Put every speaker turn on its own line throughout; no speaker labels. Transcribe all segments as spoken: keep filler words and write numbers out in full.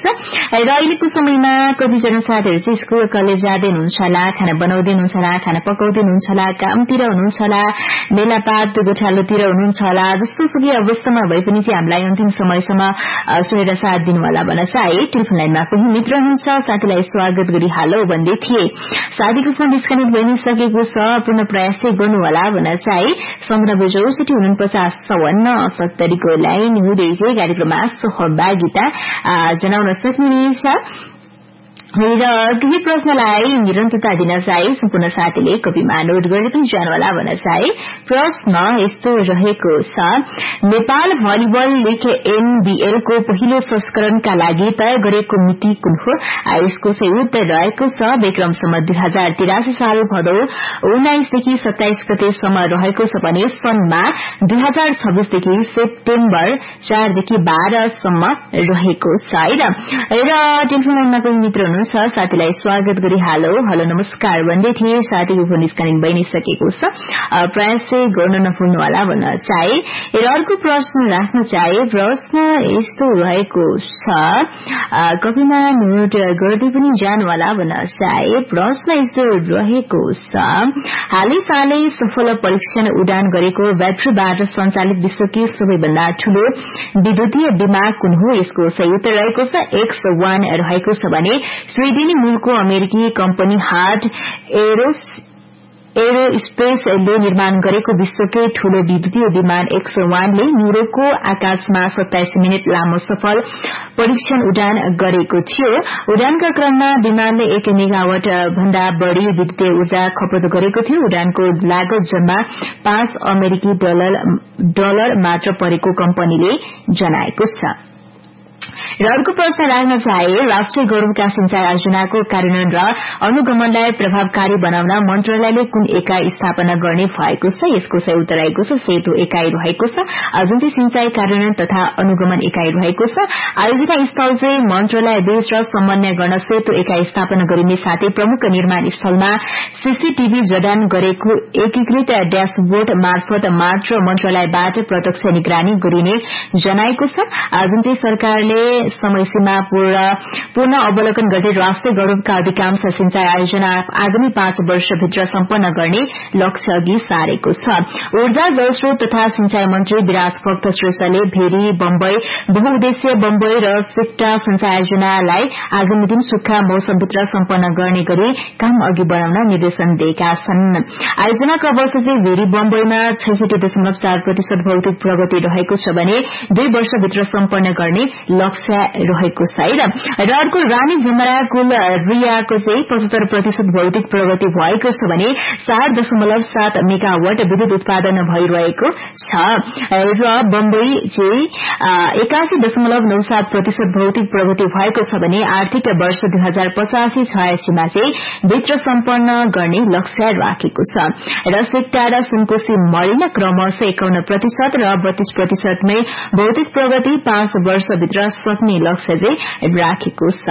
छ र अहिलेको समयमा कतिजना साथीहरू चाहिँ स्कुल कलेज जाँदै हुनुहुन्छ होला, खाना बनाउँदै हुनुहुन्छ होला, खाना पकाउँदै हुनुहुन्छ होला, कामतिर हुनुहुन्छ होला, मेलापात गोठालोतिर हुनुहुन्छ होला। जस्तो सुकै अवस्थामा भए पनि चाहिँ हामीलाई अन्तिम समयसम्म सुनेर साथ दिनु होला भन्न चाहे। टेलिफोन लाइनमा कोही मित्र हुनुहुन्छ, साथीलाई स्वागत गरी हालो भन्दै थिए। साथीको फोन डिस्कनेक्ट भइसकेको छ, पुनः प्रयास चाहिँ गर्नु होला भन्न चाहे। सम्पूर्ण चौसठी उनपचास चौवन्न सत्तरीको लाइन हुँदै चाहिँ कार्यक्रममा सहभागिता जनाउन सक्नुहुनेछ र केही प्रश्नलाई निरन्तरता दिन चाहे सम्पूर्ण साथीले कपीमा नोट गरेर पनि जानुहोला भन्न चाहे। प्रश्न यस्तो रहेको छ, नेपाल भलिबल लीग एनबीएल को पहिलो संस्करणका लागि तय गरेको मिति कुन हो? यसको सही उत्तर रहेको छ विक्रमसम्म दुई हजार तिरासी साल भदौ उन्नाइसदेखि सत्ताइस गतेसम्म रहेको छ भने सनमा दुई हजार छब्बीसदेखि सेप्टेम्बर चारदेखि बाह्रसम्म रहेको छ र टेलिफोन लाइनमा कोही मित्र साथीलाई स्वागत गरी हालो हेलो नमस्कार भन्दै थिए। साथीको फोन स्क्यानिङ भइसकेको छ, प्रयास चाहिँ गर्न नभुल्नु होला भन्न चाहे र अर्को प्रश्न राख्न चाहे। प्रश्न यस्तो रहेको छ, कपीमा नोट गर्दै पनि जानु होला भन्न चाहे। प्रश्न यस्तो रहेको छ, हालै सालै सफल परीक्षण उडान गरेको ब्याट्रीबाट सञ्चालित विश्वकै सबैभन्दा ठूलो विद्युतीय विमान कुन हो? यसको सही उत्तर रहेको छ एक्स वान रहेको छ भने स्वीडेनी मूलको अमेरिकी कम्पनी हार्ट एरोस एरोस्पेसले निर्माण गरेको विश्वकै ठूलो विद्युतीय विमान एक्स वानले न्यूरोको आकाशमा सत्ताइस मिनट लामो सफल परीक्षण उडान गरेको थियो। उडानका क्रममा विमानले एक मेगावाट भन्दा बढ़ी विद्युतीय ऊर्जा खपत गरेको थियो। उडानको लागत जम्मा पाँच अमेरिकी डलर डलर मात्र परेको कम्पनीले जनाएको छ। र अर्को प्रश्न राख्न चाहे, राष्ट्रिय गौरवका सिंचाई योजनाको कार्यान्वयन र अनुगमनलाई प्रभावकारी बनाउन मन्त्रालयले कुन एकाइ स्थापना गर्ने भएको छ? यसको सही उत्तर रहेको छ सेतु एकाइ रहेको छ, जुन चाहिँ सिंचाई कार्यान्वयन तथा अनुगमन एकाइ रहेको छ। आयोजना स्थल चाहिँ मन्त्रालय बीच र समन्वय गर्न सेतु एकाइ स्थापना गरिने साथै प्रमुख निर्माण स्थलमा सीसीटीभी जडान गरेको एकीकृत ड्याशबोर्ड मार्फत मात्र मन्त्रालयबाट प्रत्यक्ष निगरानी गरिने जनाएको छ। जुन चाहिँ सरकारले समयसीमा पूर्ण अवलोकन गर्दै राष्ट्रिय गौरवका अधिकांश सिंचाई आयोजना आगामी पाँच वर्षभित्र सम्पन्न गर्ने लक्ष्य अघि सारेको छ। ऊर्जा जलस्रोत तथा सिंचाई मन्त्री विराज भक्त श्रेष्ठले भेरी बम्बई बहुउद्देश्य बम्बई र सिक्टा सिंचाई योजनालाई आगामी दिन सुक्खा मौसमभित्र सम्पन्न गर्ने गरी काम अघि बढ़ाउन निर्देशन दिएका छन्। आयोजनाको अवस्था चाहिँ भेरी बम्बईमा छैसठी दशमलव चार प्रतिशत भौतिक प्रगति रहेको छ भने दुई वर्षभित्र सम्पन्न गर्ने लक्ष्य रहेको छ र अर्को रानी झमरा कुल रियाको चाहिँ पचहत्तर प्रतिशत भौतिक प्रगति भएको छ भने चार दशमलव सात मेगावाट विद्युत उत्पादन भइरहेको छ र बम्बई चाहिँ एकासी दशमलव नौ सात प्रतिशत भौतिक प्रगति भएको छ भने आर्थिक वर्ष दुई हजार पचासी छयासीमा चाहिँ भित्र सम्पन्न गर्ने लक्ष्य राखेको छ र सेक्टा र सुनकोशी मरिन क्रमशः एकाउन्न प्रतिशत र बत्तीस प्रतिशतमै भौतिक प्रगति पाँच वर्षभित्र सक्ने लक्ष्य चाहिँ राखेको छ।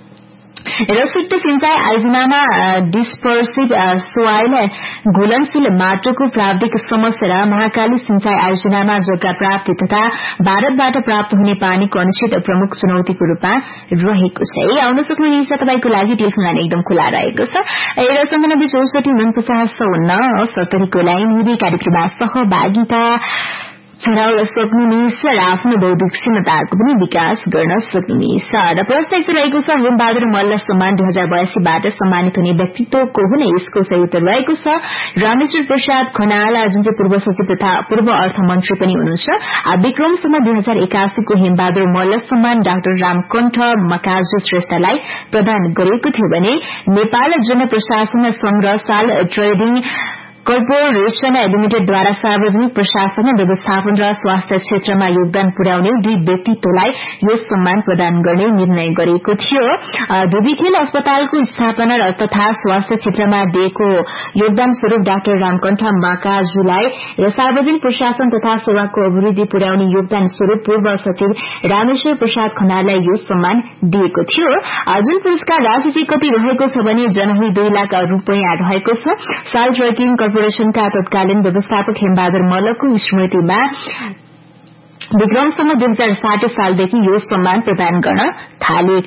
र सिक्ट सिंचाई आयोजनामा डिस्पर्सिभ सोइल घुलनशील माटोको प्राविधिक समस्या र महाकाली सिंचाई आयोजनामा जग्गा प्राप्ति तथा भारतबाट प्राप्त हुने पानीको अनिश्चित प्रमुख चुनौतीको रूपमा रहेको छ। आउन सक्नुहुनेछ, तपाईँको लागि टेलिफोन लाइन एकदम खुला रहेको छ र सन्तानब्बे चौसठी उनपचास चौवन्न सत्तरीको लाइन हुँदै कार्यक्रममा सहभागिता छराउन सक्नुहुनेछ र आफ्नो बौद्धिक क्षमताको पनि विकास गर्न सक्नुहुनेछ। र प्रश्न यस्तो रहेको छ, हेमबहादुर मल्ल सम्मान दुई हजार बयासीबाट सम्मानित हुने व्यक्तित्व को हुन्? यसको सही उत्तर रहेको छ रामेश्वर प्रसाद खनाल, जुन चाहिँ पूर्व सचिव तथा पूर्व अर्थमन्त्री पनि हुनुहुन्छ। विक्रमसम्म दुई हजार एकासीको हेमबहादुर मल्ल सम्मान डाक्टर रामकण्ठ मकाजु श्रेष्ठलाई प्रदान गरिएको थियो भने नेपाल जनप्रशासन संघ र साल ट्रेडिङ कर्पोरेशन लिमिटेडद्वारा सार्वजनिक प्रशासन व्यवस्थापन र स्वास्थ्य क्षेत्रमा योगदान पुर्याउने दुई व्यक्तित्वलाई यो सम्मान प्रदान गर्ने निर्णय गरेको थियो। धुबीखेल अस्पतालको स्थापना तथा स्वास्थ्य क्षेत्रमा दिएको योगदान स्वरूप डाक्टर रामकण्ठ माकाजुलाई र सार्वजनिक प्रशासन तथा सेवाको अभिवृद्धि पुर्याउने योगदान स्वरूप पूर्व सचिव रामेश्वर प्रसाद खनाललाई यो सम्मान दिएको थियो। जुन पुरस्कार राशि चाहिँ कति रहेको छ भने जनवरी दुई लाख रूपियाँ रहेको छ। साल ट्रेकिङ कर्पोरेशनका तत्कालीन व्यवस्थापक हेमबहादुर मल्लको स्मृतिमा विक्रमसम्म दुई हजार साठी सालदेखि यो सम्मान प्रदान गर्न थाले।